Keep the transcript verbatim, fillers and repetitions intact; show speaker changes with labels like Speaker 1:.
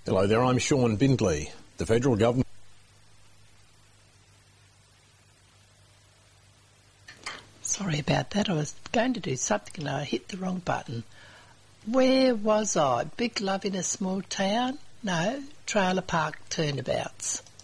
Speaker 1: Hello there, I'm Sean Bindley. The federal government...
Speaker 2: Sorry about that. I was going to do something and I hit the wrong button. Where was I? Big love in a small town? No, trailer park turnabouts.